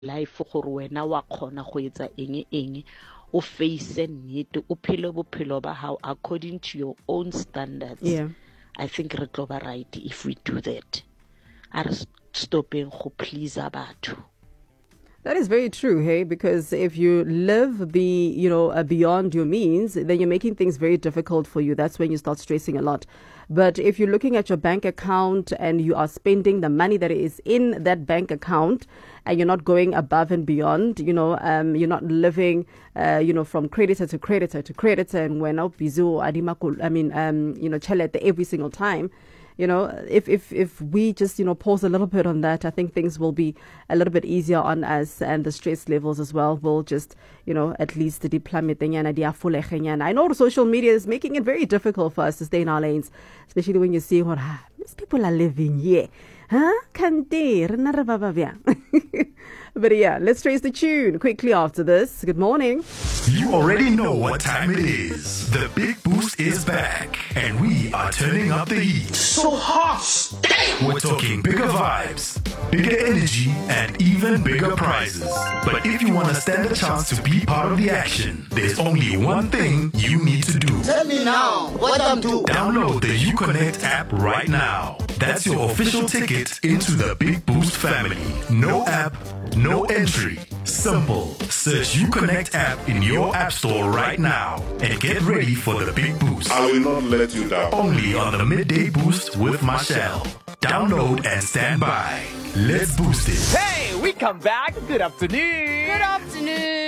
life gore wena wa khona go etsa eng o face nnete o phele bophelo ba hao according to your own standards. I think re tlo ba right if we do that. Are stopping go please batho. That is very true, hey, because if you live beyond your means, then you're making things very difficult for you. That's when you start stressing a lot. But if you're looking at your bank account and you are spending the money that is in that bank account and you're not going above and beyond, you're not living, from creditor to creditor to creditor and when out bizu chalete every single time. If we just, pause a little bit on that, I think things will be a little bit easier on us and the stress levels as well will just, at least plummet. I know social media is making it very difficult for us to stay in our lanes, especially when you see what these people are living here. But yeah, let's trace the tune quickly after this. Good morning. You already know what time it is. The Big Boost is back, and we are turning up the heat. So hot! We're talking bigger vibes, bigger energy, and even bigger prizes. But if you want to stand a chance to be part of the action, there's only one thing you need to do. Tell me now, what I'm doing. Download the UConnect app right now. That's your official ticket into the Big Boost family. No app, no entry. Simple. Search UConnect app in your app store right now and get ready for the Big Boost. I will not let you down. Only on the Midday Boost with Marshall. Download and stand by. Let's boost it. Hey, we come back. Good afternoon. Good afternoon.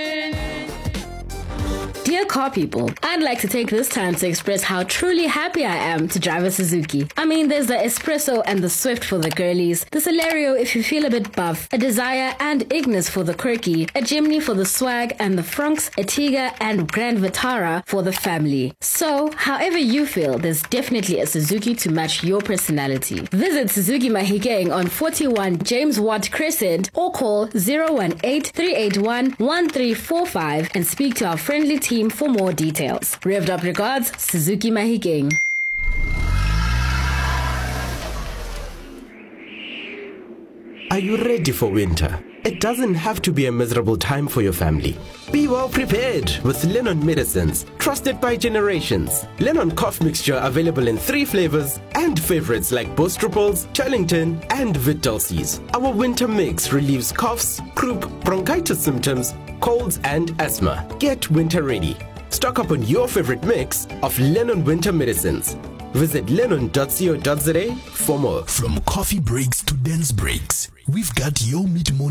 Dear car people, I'd like to take this time to express how truly happy I am to drive a Suzuki. I mean, there's the Espresso and the Swift for the girlies, the Celerio if you feel a bit buff, a Desire and Ignis for the quirky, a Jimny for the swag and the Franks, a Tiga and Grand Vitara for the family. So, however you feel, there's definitely a Suzuki to match your personality. Visit Suzuki Mahikeng on 41 James Watt Crescent or call 018-381-1345 and speak to our friendly team for more details. Revved up regards, Suzuki Mahikeng. Are you ready for winter? It doesn't have to be a miserable time for your family. Be well prepared with Lennon Medicines, trusted by generations. Lennon cough mixture available in 3 flavors and favorites like Bostruples, Charlington, and Vitdulcis. Our winter mix relieves coughs, croup, bronchitis symptoms, colds, and asthma. Get winter ready. Stock up on your favorite mix of Lennon Winter Medicines. Visit lennon.co.za for more. From coffee breaks to dance breaks, we've got your mid-morning